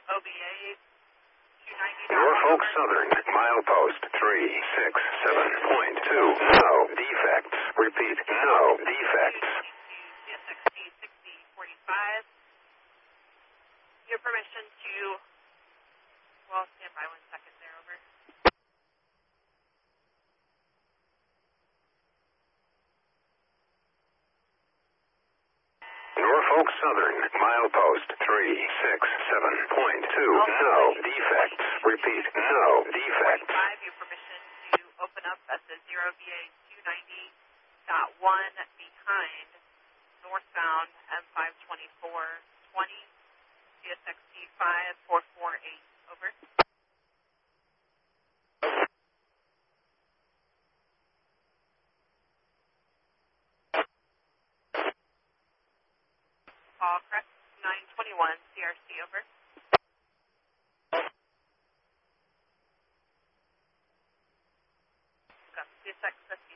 OBA 290. Norfolk Southern, milepost 367.2. No defects. Repeat, no defects. CSXT 6045. Your permission to, well, stand by 1 second there, over. Norfolk Southern, milepost 367.2. No defects. Repeat, no defects. 5, your permission to open up at the 0VA 290.1 behind northbound M52420, CSXT 5448, over. Paul Crest 921, CRC, over. CSX